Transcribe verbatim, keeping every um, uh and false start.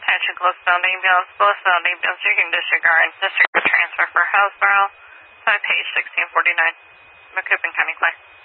attaching close down ambulance, close down ambulance, you can disregard, disregard transfer for Hillsborough, side page sixteen forty-nine, Macoupin County Clay.